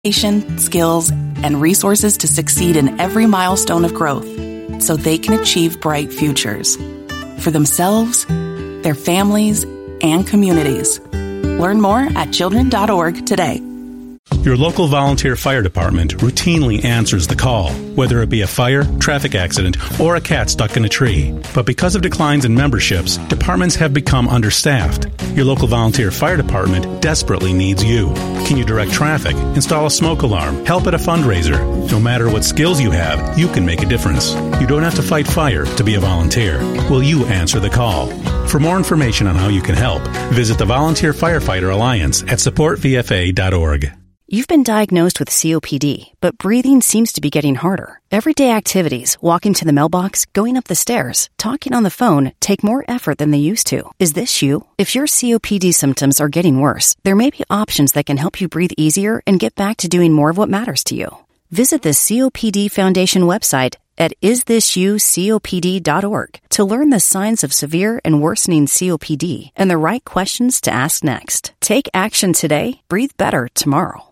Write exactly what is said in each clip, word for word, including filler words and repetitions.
skills, and resources to succeed in every milestone of growth so they can achieve bright futures for themselves, their families, and communities. Learn more at children dot org today. Your local volunteer fire department routinely answers the call, whether it be a fire, traffic accident, or a cat stuck in a tree. But because of declines in memberships, departments have become understaffed. Your local volunteer fire department desperately needs you. Can you direct traffic, install a smoke alarm, help at a fundraiser? No matter what skills you have, you can make a difference. You don't have to fight fire to be a volunteer. Will you answer the call? For more information on how you can help, visit the Volunteer Firefighter Alliance at support v f a dot org. You've been diagnosed with C O P D, but breathing seems to be getting harder. Everyday activities, walking to the mailbox, going up the stairs, talking on the phone, take more effort than they used to. Is this you? If your C O P D symptoms are getting worse, there may be options that can help you breathe easier and get back to doing more of what matters to you. Visit the C O P D Foundation website at is this you copd dot org to learn the signs of severe and worsening C O P D and the right questions to ask next. Take action today, breathe better tomorrow.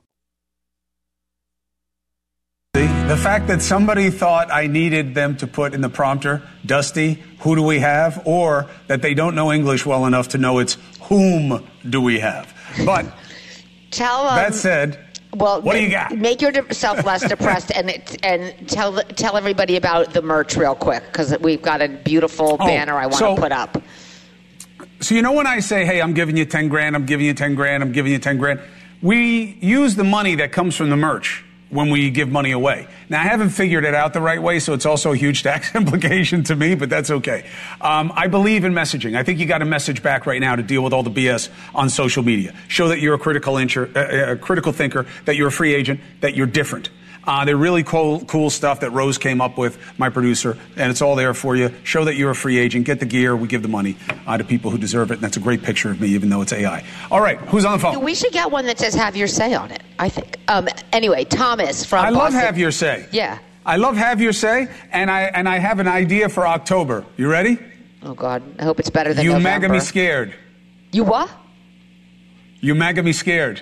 The fact that somebody thought I needed them to put in the prompter, Dusty, who do we have? Or that they don't know English well enough to know it's whom do we have? But tell um, that said, well, what do you got? Make yourself less depressed and and tell tell everybody about the merch real quick, because we've got a beautiful oh, banner I want so, to put up. So you know when I say, hey, I'm giving you ten grand, I'm giving you ten grand, I'm giving you ten grand, we use the money that comes from the merch when we give money away. Now, I haven't figured it out the right way, so it's also a huge tax implication to me, but that's okay. Um, I believe in messaging. I think you got to message back right now to deal with all the B S on social media. Show that you're a critical, inter- uh, a critical thinker, that you're a free agent, that you're different. Uh, they're really cool, cool stuff that Rose came up with, my producer, and it's all there for you. Show that you're a free agent. Get the gear. We give the money uh, to people who deserve it, and that's a great picture of me, even though it's A I. All right, who's on the phone? We should get one that says "Have Your Say" on it, I think. Um, anyway, Thomas from I Boston. love "Have Your Say." Yeah. I love "Have Your Say," and I and I have an idea for October. You ready? Oh, God. I hope it's better than You November. MAGA me scared. You what? You MAGA me scared.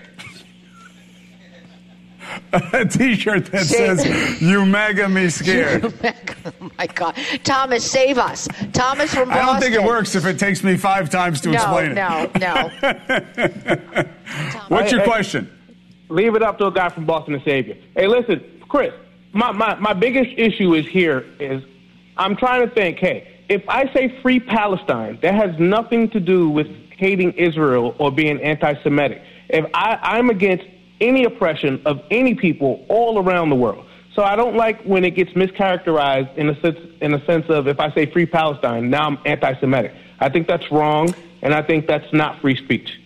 A T-shirt that Save. says "You MAGA me scared." You MAGA, oh my God, Thomas, save us, Thomas from Boston. I don't think it works if it takes me five times to no, explain it. No, no, no. What's your hey, question? Leave it up to a guy from Boston to save you. Hey, listen, Chris. My my my biggest issue is here is I'm trying to think. Hey, if I say free Palestine, that has nothing to do with hating Israel or being anti-Semitic. If I, I'm against any oppression of any people all around the world. So I don't like when it gets mischaracterized in a sense, in a sense of if I say free Palestine, now I'm anti-Semitic. I think that's wrong, and I think that's not free speech.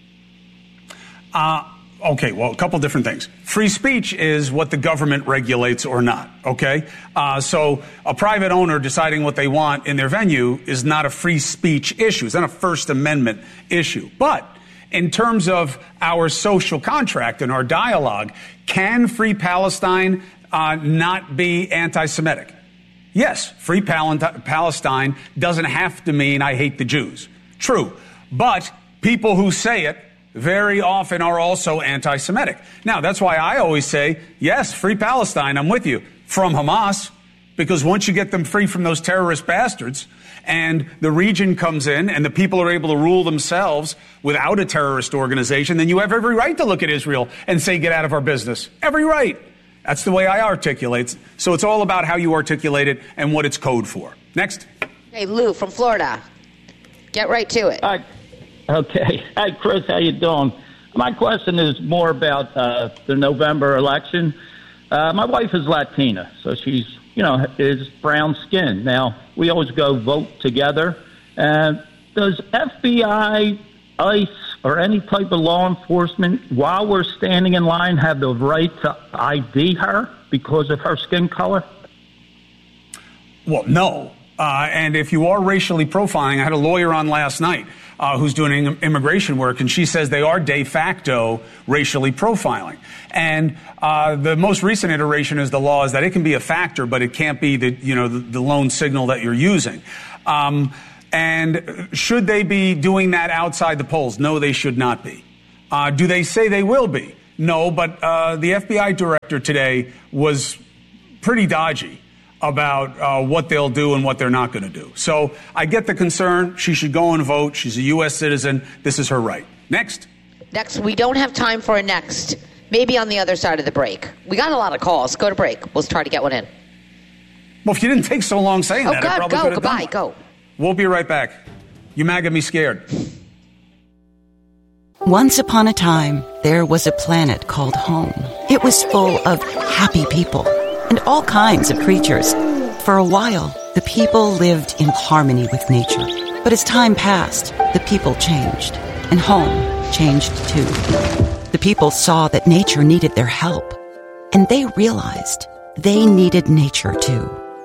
Uh, okay, well, a couple different things. Free speech is what the government regulates or not, okay? Uh, so a private owner deciding what they want in their venue is not a free speech issue. It's not a First Amendment issue. But in terms of our social contract and our dialogue, can free Palestine uh, not be anti-Semitic? Yes, free Pal- Palestine doesn't have to mean I hate the Jews. True. But people who say it very often are also anti-Semitic. Now, that's why I always say, yes, free Palestine, I'm with you, from Hamas, because once you get them free from those terrorist bastards, and the region comes in and the people are able to rule themselves without a terrorist organization, then you have every right to look at Israel and say, get out of our business. Every right. That's the way I articulate. So it's all about how you articulate it and what it's code for. Next. Hey, Lou from Florida. Get right to it. Hi. Okay. Hi, Chris. How you doing? My question is more about uh, the November election. Uh, my wife is Latina, so she's you know, is brown skin. Now, we always go vote together. And does F B I, ICE, or any type of law enforcement, while we're standing in line, have the right to I D her because of her skin color? Well, no. Uh, and if you are racially profiling, I had a lawyer on last night uh, who's doing immigration work, and she says they are de facto racially profiling. And uh, the most recent iteration is the law is that it can be a factor, but it can't be the you know the, the lone signal that you're using. Um, and should they be doing that outside the polls? No, they should not be. Uh, do they say they will be? No, but uh, the F B I director today was pretty dodgy about uh, what they'll do and what they're not going to do. So I get the concern. She should go and vote. She's a U S citizen. This is her right. Next. Next. We don't have time for a next. Maybe on the other side of the break. We got a lot of calls. Go to break. We'll try to get one in. Well, if you didn't take so long saying oh, that, God, I probably go, could have goodbye, done one. go. We'll be right back. You MAGA me scared. Once upon a time, there was a planet called home. It was full of happy people and all kinds of creatures. For a while, the people lived in harmony with nature. But as time passed, the people changed, and home changed too. The people saw that nature needed their help, and they realized they needed nature too.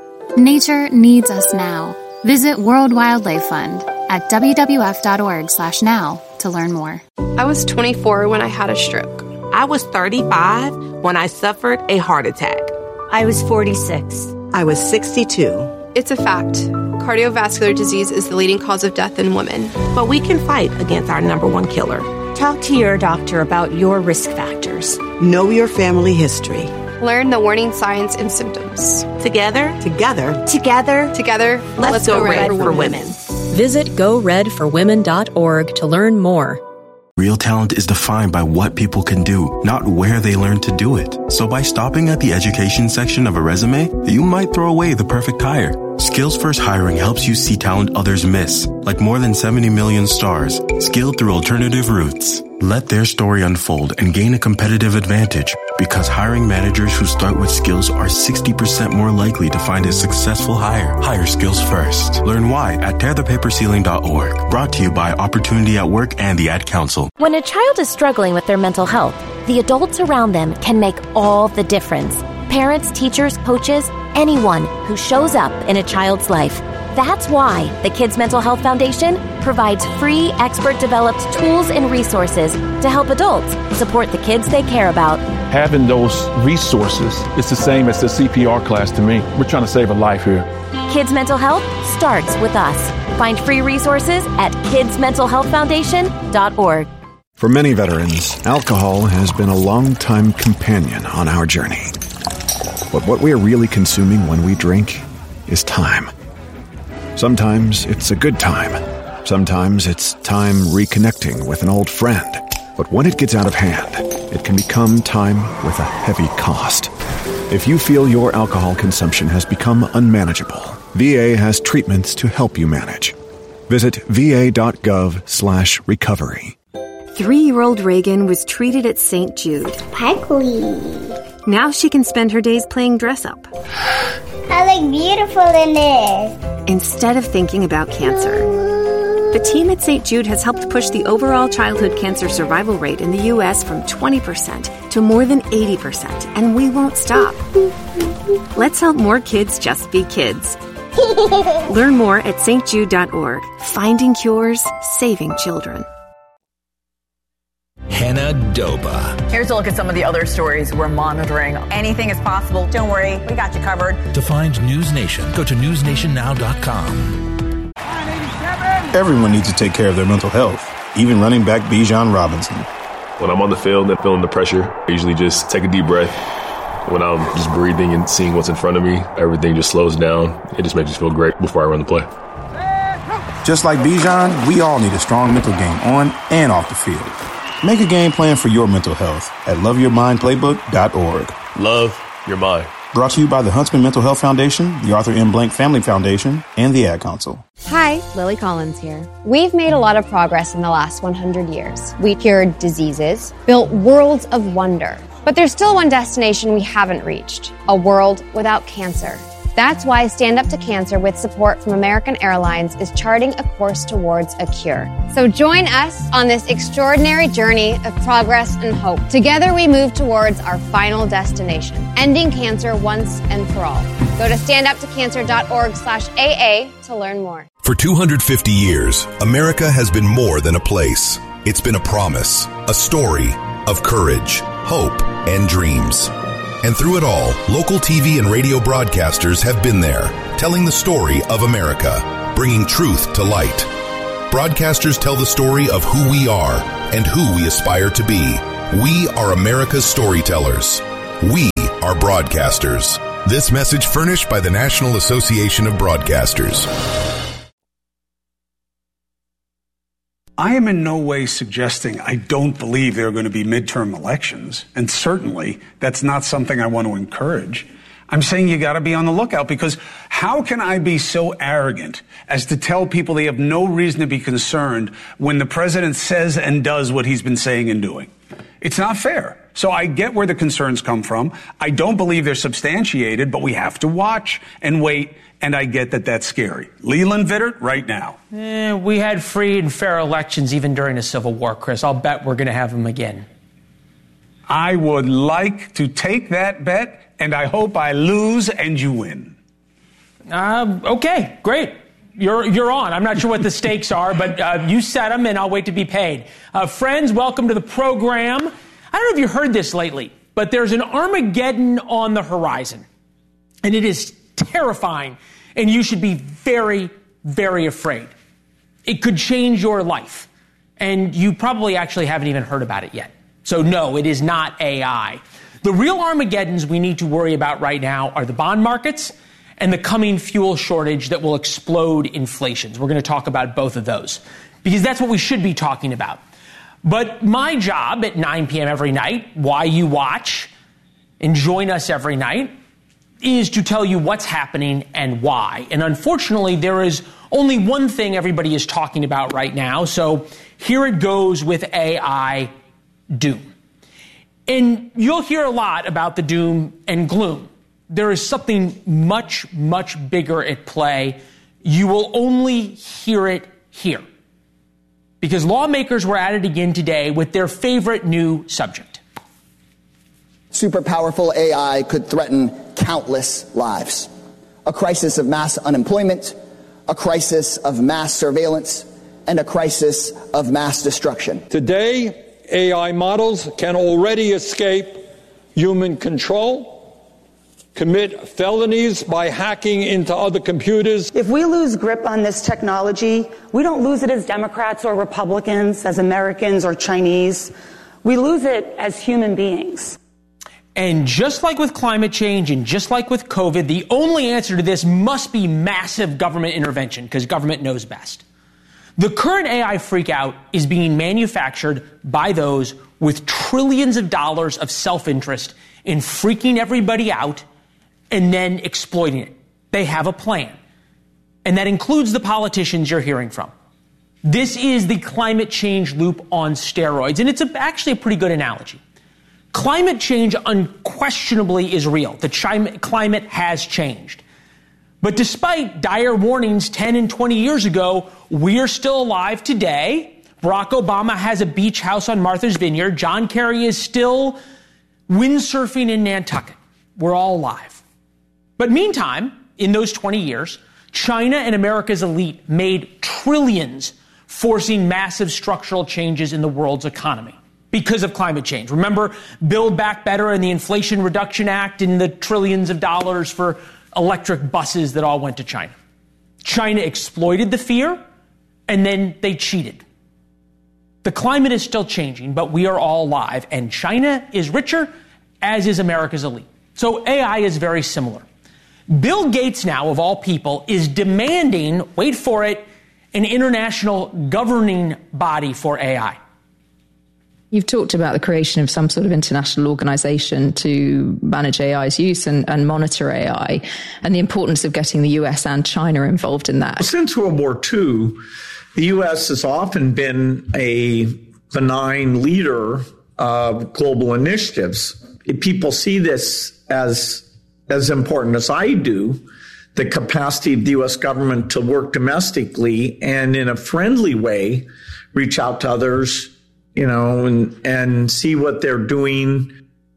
Nature needs us now. Visit World Wildlife Fund at w w f dot org slash now to learn more. I was twenty-four when I had a stroke. I was thirty-five when I suffered a heart attack. I was forty-six. I was sixty-two. It's a fact. Cardiovascular disease is the leading cause of death in women. But we can fight against our number one killer. Talk to your doctor about your risk factors. Know your family history. Learn the warning signs and symptoms. Together, together, together, together, let's, let's go, go red, red for, for women. women. Visit go red for women dot org to learn more. Real talent is defined by what people can do, not where they learn to do it. So by stopping at the education section of a resume, you might throw away the perfect hire. Skills First Hiring helps you see talent others miss, like more than seventy million stars, skilled through alternative routes. Let their story unfold and gain a competitive advantage, because hiring managers who start with skills are sixty percent more likely to find a successful hire. Hire skills first. Learn why at tear the paper ceiling dot org. Brought to you by Opportunity at Work and the Ad Council. When a child is struggling with their mental health, the adults around them can make all the difference. Parents, teachers, coaches, anyone who shows up in a child's life. That's why the Kids Mental Health Foundation provides free, expert-developed tools and resources to help adults support the kids they care about. Having those resources is the same as the C P R class to me. We're trying to save a life here. Kids Mental Health starts with us. Find free resources at kids mental health foundation dot org. For many veterans, alcohol has been a long-time companion on our journey. But what we are really consuming when we drink is time. Sometimes it's a good time. Sometimes it's time reconnecting with an old friend. But when it gets out of hand, it can become time with a heavy cost. If you feel your alcohol consumption has become unmanageable, V A has treatments to help you manage. Visit v a dot gov slash recovery. Three-year-old Reagan was treated at Saint Jude. Sparkly. Now she can spend her days playing dress-up. I look beautiful in this. Instead of thinking about cancer. The team at Saint Jude has helped push the overall childhood cancer survival rate in the U S from twenty percent to more than eighty percent, and we won't stop. Let's help more kids just be kids. Learn more at s t jude dot org. Finding cures, saving children. Hannah Doba. Here's a look at some of the other stories we're monitoring. Anything is possible. Don't worry, we got you covered. To find News Nation, go to news nation now dot com. Everyone needs to take care of their mental health, even running back Bijan Robinson. When I'm on the field and feeling the pressure, I usually just take a deep breath. When I'm just breathing and seeing what's in front of me, everything just slows down. It just makes me feel great before I run the play. Just like Bijan, we all need a strong mental game on and off the field. Make a game plan for your mental health at love your mind playbook dot org. Love your mind. Brought to you by the Huntsman Mental Health Foundation, the Arthur M. Blank Family Foundation, and the Ad Council. Hi, Lily Collins here. We've made a lot of progress in the last one hundred years. We cured diseases, built worlds of wonder. But there's still one destination we haven't reached, a world without cancer. That's why Stand Up to Cancer, with support from American Airlines, is charting a course towards a cure. So join us on this extraordinary journey of progress and hope. Together we move towards our final destination, ending cancer once and for all. Go to stand up to cancer dot org slash A A to learn more. For two hundred fifty years, America has been more than a place. It's been a promise, a story of courage, hope, and dreams. And through it all, local T V and radio broadcasters have been there, telling the story of America, bringing truth to light. Broadcasters tell the story of who we are and who we aspire to be. We are America's storytellers. We are broadcasters. This message furnished by the National Association of Broadcasters. I am in no way suggesting I don't believe there are going to be midterm elections, and certainly that's not something I want to encourage. I'm saying you got to be on the lookout, because how can I be so arrogant as to tell people they have no reason to be concerned when the president says and does what he's been saying and doing? It's not fair. So I get where the concerns come from. I don't believe they're substantiated, but we have to watch and wait. And I get that that's scary. Leland Vittert, right now. Eh, we had free and fair elections even during the Civil War, Chris. I'll bet we're going to have them again. I would like to take that bet, and I hope I lose and you win. Uh, okay, great. You're you're on. I'm not sure what the stakes are, but uh, you set them, and I'll wait to be paid. Uh, friends, welcome to the program. I don't know if you heard this lately, but there's an Armageddon on the horizon, and it is terrifying, and you should be very, very afraid. It could change your life, and you probably actually haven't even heard about it yet. So no, it is not A I. The real Armageddons we need to worry about right now are the bond markets and the coming fuel shortage that will explode inflations. We're going to talk about both of those, because that's what we should be talking about. But my job at nine p.m. every night, why you watch and join us every night, is to tell you what's happening and why. And unfortunately, there is only one thing everybody is talking about right now. So here it goes with A I doom. And you'll hear a lot about the doom and gloom. There is something much, much bigger at play. You will only hear it here, because lawmakers were at it again today with their favorite new subject. Super powerful A I could threaten countless lives. A crisis of mass unemployment, a crisis of mass surveillance, and a crisis of mass destruction. Today, A I models can already escape human control, commit felonies by hacking into other computers. If we lose grip on this technology, we don't lose it as Democrats or Republicans, as Americans or Chinese. We lose it as human beings. And just like with climate change and just like with COVID, the only answer to this must be massive government intervention, because government knows best. The current A I freakout is being manufactured by those with trillions of dollars of self-interest in freaking everybody out and then exploiting it. They have a plan. And that includes the politicians you're hearing from. This is the climate change loop on steroids. And it's a, actually a pretty good analogy. Climate change unquestionably is real. The chi- climate has changed. But despite dire warnings ten and twenty years ago, we are still alive today. Barack Obama has a beach house on Martha's Vineyard. John Kerry is still windsurfing in Nantucket. We're all alive. But meantime, in those twenty years, China and America's elite made trillions, forcing massive structural changes in the world's economy because of climate change. Remember Build Back Better and the Inflation Reduction Act and the trillions of dollars for electric buses that all went to China. China exploited the fear, and then they cheated. The climate is still changing, but we are all alive, and China is richer, as is America's elite. So A I is very similar. Bill Gates now, of all people, is demanding, wait for it, an international governing body for A I. You've talked about the creation of some sort of international organization to manage A I's use and, and monitor A I, and the importance of getting the U S and China involved in that. Since World War Two, the U S has often been a benign leader of global initiatives. If people see this as as important as I do, the capacity of the U S government to work domestically and in a friendly way, reach out to others, you know, and, and see what they're doing.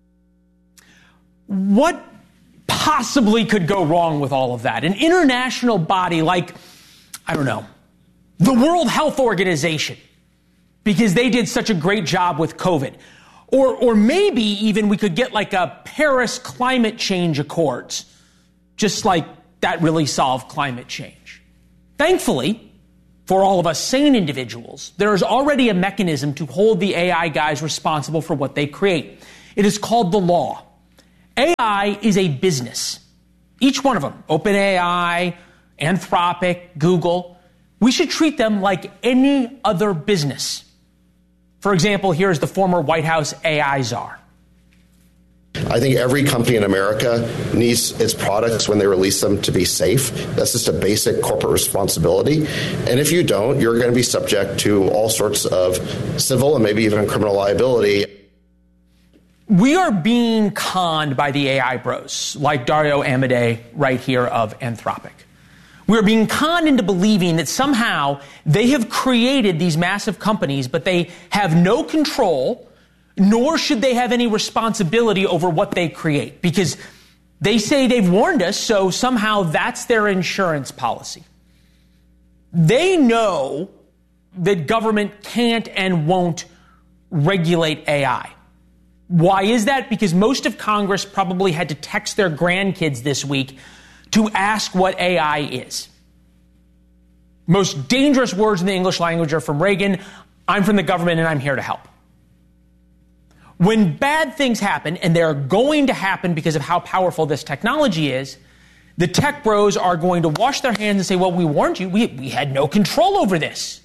What possibly could go wrong with all of that? An international body like, I don't know, the World Health Organization, because they did such a great job with COVID. Or, or maybe even we could get like a Paris climate change accords, just like that really solved climate change. Thankfully, for all of us sane individuals, there is already a mechanism to hold the A I guys responsible for what they create. It is called the law. A I is a business. Each one of them, OpenAI, Anthropic, Google, we should treat them like any other business. For example, here's the former White House A I czar. I think every company in America needs its products when they release them to be safe. That's just a basic corporate responsibility. And if you don't, you're going to be subject to all sorts of civil and maybe even criminal liability. We are being conned by the A I bros, like Dario Amodei right here of Anthropic. We are being conned into believing that somehow they have created these massive companies, but they have no control, nor should they have any responsibility over what they create, because they say they've warned us, so somehow that's their insurance policy. They know that government can't and won't regulate A I. Why is that? Because most of Congress probably had to text their grandkids this week to ask what A I is. Most dangerous words in the English language are from Reagan. I'm from the government and I'm here to help. When bad things happen, and they're going to happen because of how powerful this technology is, the tech bros are going to wash their hands and say, well, we warned you. We, we had no control over this.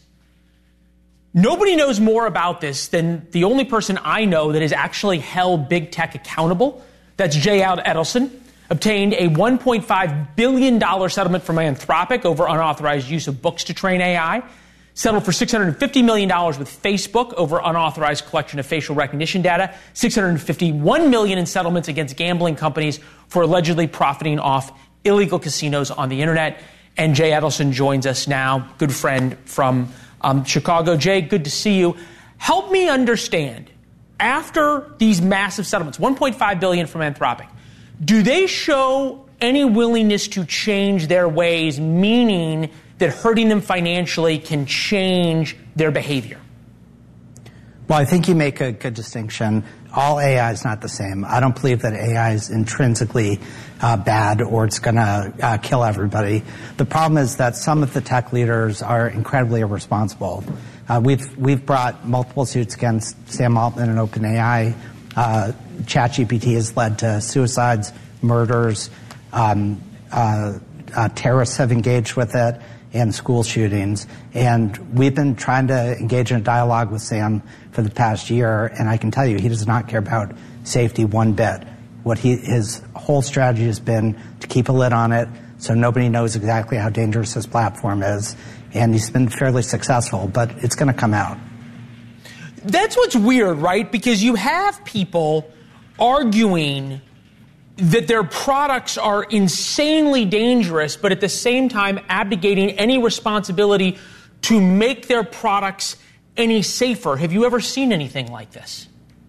Nobody knows more about this than the only person I know that has actually held big tech accountable. That's Jay Edelson, obtained a one point five billion dollars settlement from Anthropic over unauthorized use of books to train A I, settled for six hundred fifty million dollars with Facebook over unauthorized collection of facial recognition data, six hundred fifty-one million dollars in settlements against gambling companies for allegedly profiting off illegal casinos on the internet. And Jay Edelson joins us now, good friend from um, Chicago. Jay, good to see you. Help me understand, after these massive settlements, one point five billion dollars from Anthropic, do they show any willingness to change their ways, meaning that hurting them financially can change their behavior? Well, I think you make a good distinction. All A I is not the same. I don't believe that A I is intrinsically uh, bad or it's going to uh, kill everybody. The problem is that some of the tech leaders are incredibly irresponsible. Uh, we've we've brought multiple suits against Sam Altman and OpenAI. Uh, ChatGPT has led to suicides, murders, um, uh, uh, terrorists have engaged with it, and school shootings. And we've been trying to engage in a dialogue with Sam for the past year, and I can tell you he does not care about safety one bit. What he, his whole strategy has been to keep a lid on it so nobody knows exactly how dangerous his platform is, and he's been fairly successful, but it's going to come out. That's what's weird, right? Because you have people arguing that their products are insanely dangerous, but at the same time abdicating any responsibility to make their products any safer. Have you ever seen anything like this?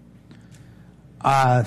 Uh,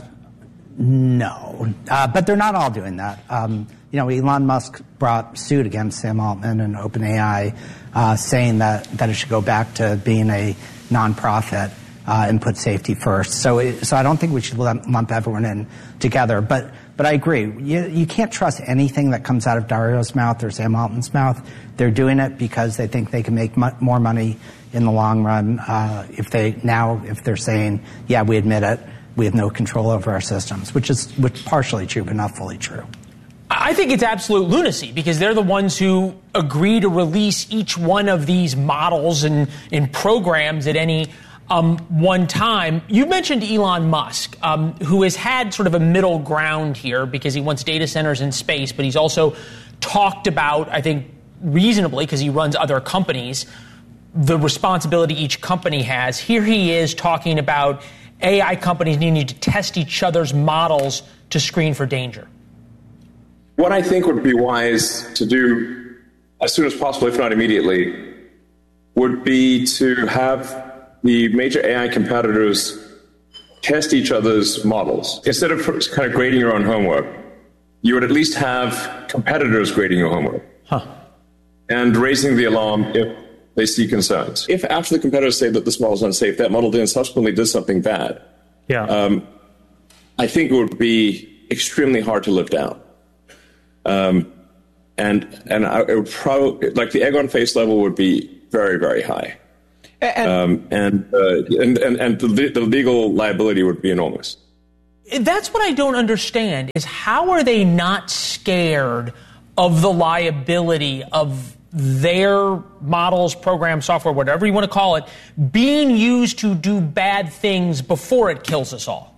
no, uh, but they're not all doing that. Um, you know, Elon Musk brought suit against Sam Altman and OpenAI, uh, saying that, that it should go back to being a nonprofit uh, and put safety first. So, it, so I don't think we should lump everyone in together. But, but I agree. You, you can't trust anything that comes out of Dario's mouth or Sam Altman's mouth. They're doing it because they think they can make mu- more money in the long run. Uh, if they now, if they're saying, yeah, we admit it, we have no control over our systems, which is which partially true, but not fully true. I think it's absolute lunacy because they're the ones who agree to release each one of these models and, and programs at any um, one time. You mentioned Elon Musk, um, who has had sort of a middle ground here because he wants data centers in space, but he's also talked about, I think, reasonably, because he runs other companies, the responsibility each company has. Here he is talking about A I companies needing to test each other's models to screen for danger. What I think would be wise to do as soon as possible, if not immediately, would be to have the major A I competitors test each other's models. Instead of kind of grading your own homework, you would at least have competitors grading your homework. Huh. And raising the alarm if they see concerns. If after the competitors say that this model is unsafe, that model then subsequently does something bad, yeah, um, I think it would be extremely hard to live down. Um, and and I, it would probably, like the egg on face level would be very, very high. And um, and, uh, and and and the, the legal liability would be enormous. That's what I don't understand, is how are they not scared of the liability of their models, programs, software, whatever you want to call it, being used to do bad things before it kills us all?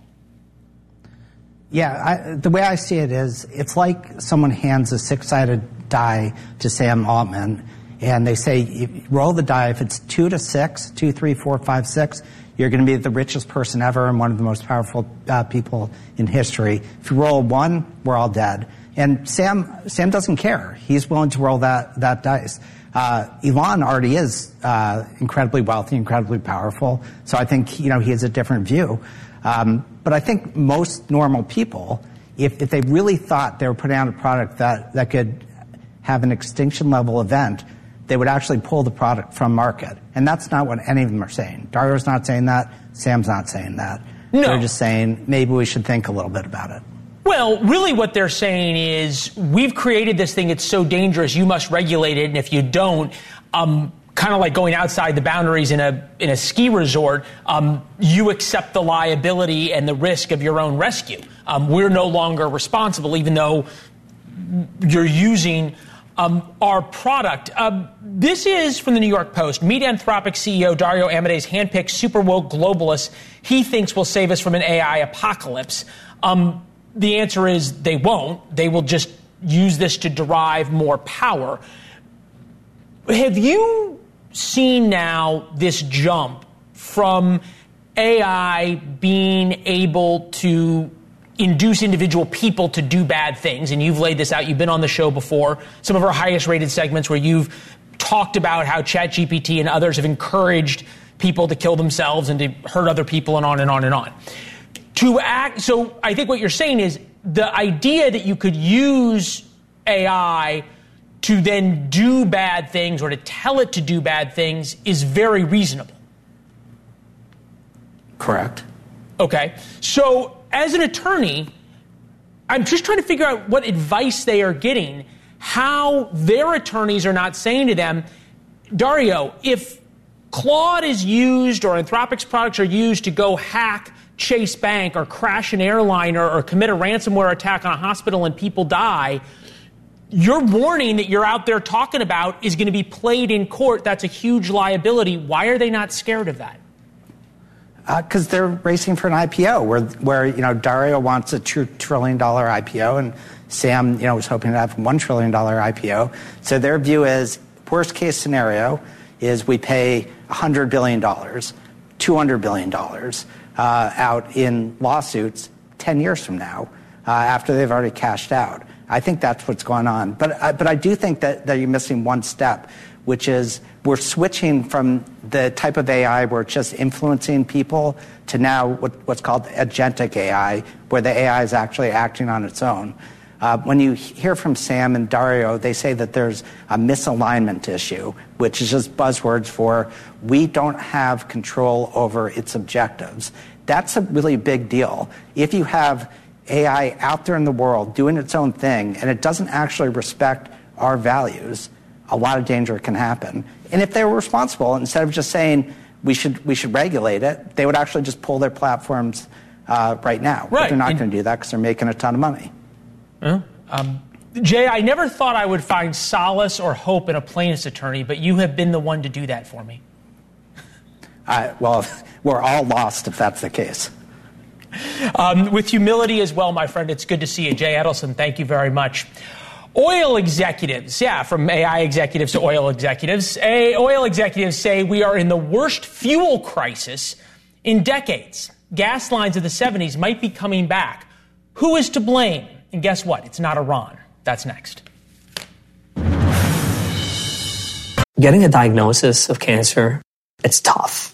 Yeah, I, the way I see it is, it's like someone hands a six-sided die to Sam Altman, and they say, roll the die. If it's two to six, two, three, four, five, six, you're going to be the richest person ever and one of the most powerful uh, people in history. If you roll one, we're all dead. And Sam, Sam doesn't care. He's willing to roll that that dice. Uh, Elon already is uh, incredibly wealthy, incredibly powerful. So I think, you know, he has a different view. Um, but I think most normal people, if, if they really thought they were putting out a product that, that could have an extinction level event, they would actually pull the product from market. And that's not what any of them are saying. Dario's not saying that. Sam's not saying that. No. They're just saying maybe we should think a little bit about it. Well, really what they're saying is, we've created this thing, it's so dangerous, you must regulate it, and if you don't, um, kind of like going outside the boundaries in a in a ski resort, um, you accept the liability and the risk of your own rescue. Um, we're no longer responsible, even though you're using um, our product. Uh, this is from the New York Post. Meet Anthropic C E O Dario Amodei's handpicked super woke globalist he thinks will save us from an A I apocalypse. Um, The answer is they won't. They will just use this to derive more power. Have you seen now this jump from A I being able to induce individual people to do bad things? And you've laid this out. You've been on the show before. Some of our highest rated segments where you've talked about how ChatGPT and others have encouraged people to kill themselves and to hurt other people, and on and on and on. To act, so I think what you're saying is the idea that you could use A I to then do bad things or to tell it to do bad things is very reasonable. Correct. Okay. So as an attorney, I'm just trying to figure out what advice they are getting, how their attorneys are not saying to them, Dario, if Claude is used or Anthropic's products are used to go hack Chase Bank or crash an airline or, or commit a ransomware attack on a hospital and people die, your warning that you're out there talking about is going to be played in court. That's a huge liability. Why are they not scared of that? Because uh, they're racing for an I P O where, where you know, Dario wants a two trillion dollars I P O and Sam, you know, was hoping to have a one trillion dollars I P O. So their view is, worst case scenario is we pay one hundred billion dollars, two hundred billion dollars, Uh, out in lawsuits ten years from now, uh, after they've already cashed out. I think that's what's going on. But, uh, but I do think that, that you're missing one step, which is we're switching from the type of A I where it's just influencing people to now what, what's called agentic A I, where the A I is actually acting on its own. Uh, when you hear from Sam and Dario, they say that there's a misalignment issue, which is just buzzwords for we don't have control over its objectives. That's a really big deal. If you have A I out there in the world doing its own thing and it doesn't actually respect our values, a lot of danger can happen. And if they were responsible, instead of just saying we should we should regulate it, they would actually just pull their platforms uh, right now. Right. But they're not going to do that because they're making a ton of money. Well, um, Jay, I never thought I would find solace or hope in a plaintiff's attorney, but you have been the one to do that for me. Uh, well, we're all lost if that's the case. Um, with humility as well, my friend, it's good to see you. Jay Edelson, thank you very much. Oil executives, yeah, from A I executives to oil executives. A, oil executives say we are in the worst fuel crisis in decades. Gas lines of the seventies might be coming back. Who is to blame? And guess what? It's not Iran. That's next. Getting a diagnosis of cancer, it's tough.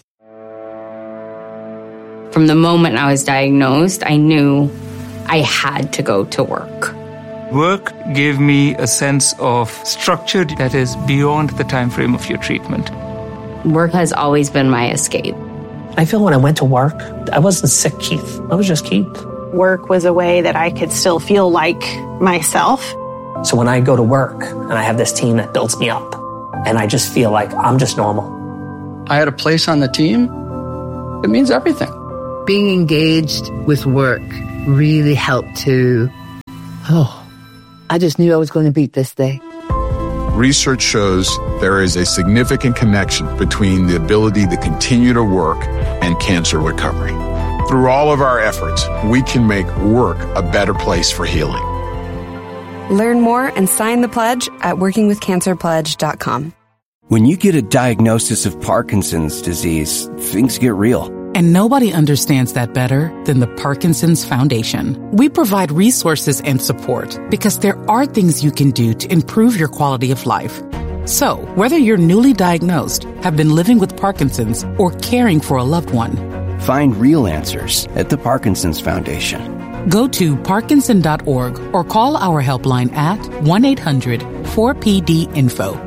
From the moment I was diagnosed, I knew I had to go to work. Work gave me a sense of structure that is beyond the time frame of your treatment. Work has always been my escape. I feel when I went to work, I wasn't sick Keith. I was just Keith. Work was a way that I could still feel like myself. So when I go to work and I have this team that builds me up, And I just feel like I'm just normal. I had a place on the team. It means everything. Being engaged with work really helped to, oh, I just knew I was going to beat this day. Research shows there is a significant connection between the ability to continue to work and cancer recovery. Through all of our efforts, we can make work a better place for healing. Learn more and sign the pledge at working with cancer pledge dot com. When you get a diagnosis of Parkinson's disease, things get real. And nobody understands that better than the Parkinson's Foundation. We provide resources and support because there are things you can do to improve your quality of life. So, whether you're newly diagnosed, have been living with Parkinson's, or caring for a loved one, find real answers at the Parkinson's Foundation. Go to parkinson dot org or call our helpline at one eight hundred four P D info.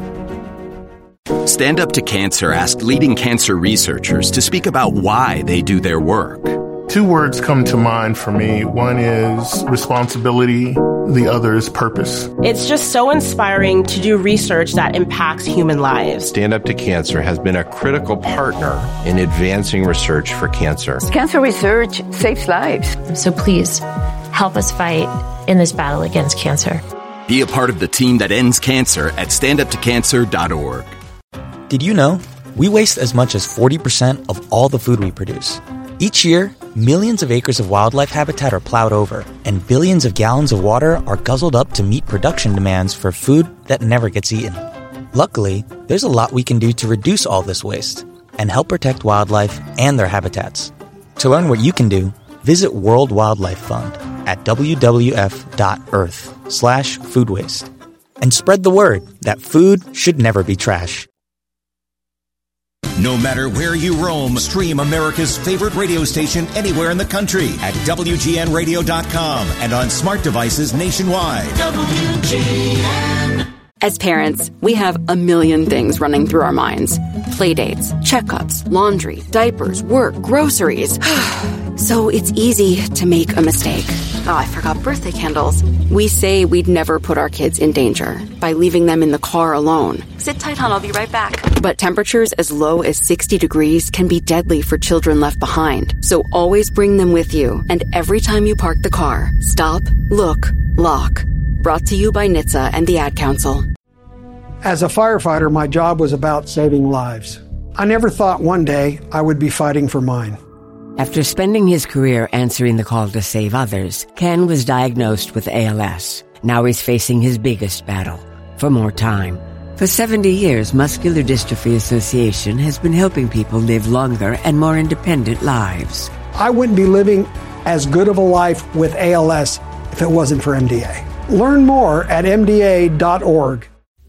Stand Up to Cancer asked leading cancer researchers to speak about why they do their work. Two words come to mind for me. One is responsibility. The other is purpose. It's just so inspiring to do research that impacts human lives. Stand Up to Cancer has been a critical partner in advancing research for cancer. Cancer research saves lives. So please, help us fight in this battle against cancer. Be a part of the team that ends cancer at stand up to cancer dot org. Did you know we waste as much as forty percent of all the food we produce? Each year, millions of acres of wildlife habitat are plowed over, and billions of gallons of water are guzzled up to meet production demands for food that never gets eaten. Luckily, there's a lot we can do to reduce all this waste and help protect wildlife and their habitats. To learn what you can do, visit World Wildlife Fund at w w f dot earth slash food waste and spread the word that food should never be trash. No matter where you roam, stream America's favorite radio station anywhere in the country at W G N radio dot com and on smart devices nationwide. W G N. As parents, we have a million things running through our minds. Playdates, checkups, laundry, diapers, work, groceries. So it's easy to make a mistake. Oh, I forgot birthday candles. We say we'd never put our kids in danger by leaving them in the car alone. Sit tight, hon, I'll be right back. But temperatures as low as sixty degrees can be deadly for children left behind. So always bring them with you. And every time you park the car, stop, look, lock. Brought to you by N H T S A and the Ad Council. As a firefighter, my job was about saving lives. I never thought one day I would be fighting for mine. After spending his career answering the call to save others, Ken was diagnosed with A L S. Now he's facing his biggest battle, for more time. For seventy years, Muscular Dystrophy Association has been helping people live longer and more independent lives. I wouldn't be living as good of a life with A L S if it wasn't for M D A. Learn more at M D A dot org.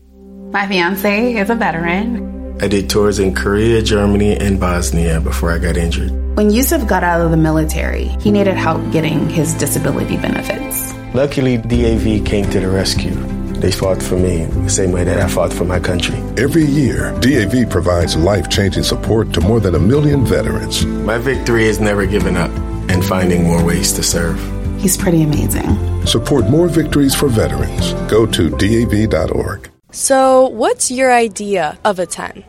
My fiance is a veteran. I did tours in Korea, Germany, and Bosnia before I got injured. When Yusuf got out of the military, he needed help getting his disability benefits. Luckily, D A V came to the rescue. They fought for me the same way that I fought for my country. Every year, D A V provides life-changing support to more than a million veterans. My victory is never giving up and finding more ways to serve. He's pretty amazing. Support more victories for veterans. Go to D A V dot org. So, what's your idea of a ten?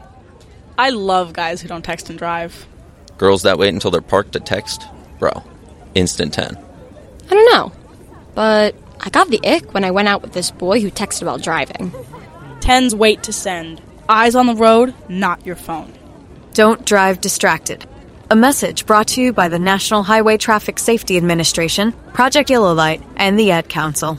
I love guys who don't text and drive. Girls that wait until they're parked to text? Bro, instant ten. I don't know, but I got the ick when I went out with this boy who texted while driving. Tens wait to send. Eyes on the road, not your phone. Don't drive distracted. A message brought to you by the National Highway Traffic Safety Administration, Project Yellow Light, and the Ad Council.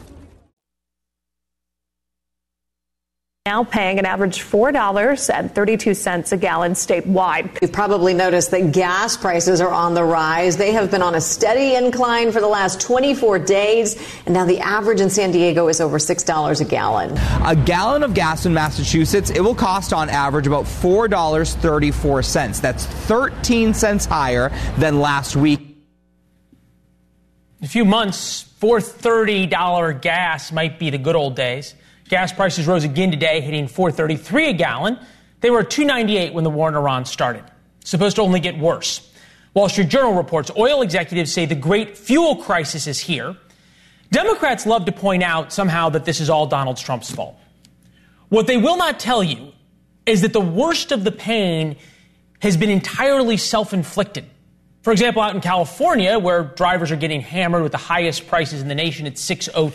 Now paying an average four dollars and thirty-two cents a gallon statewide. You've probably noticed that gas prices are on the rise. They have been on a steady incline for the last twenty-four days, and now the average in San Diego is over six dollars a gallon. A gallon of gas in Massachusetts, it will cost on average about four dollars and thirty-four cents. That's thirteen cents higher than last week. In a few months, four thirty dollars gas might be the good old days. Gas prices rose again today, hitting four thirty-three a gallon. They were at two ninety-eight when the war in Iran started. It's supposed to only get worse. Wall Street Journal reports oil executives say the great fuel crisis is here. Democrats love to point out somehow that this is all Donald Trump's fault. What they will not tell you is that the worst of the pain has been entirely self-inflicted. For example, out in California, where drivers are getting hammered with the highest prices in the nation at six oh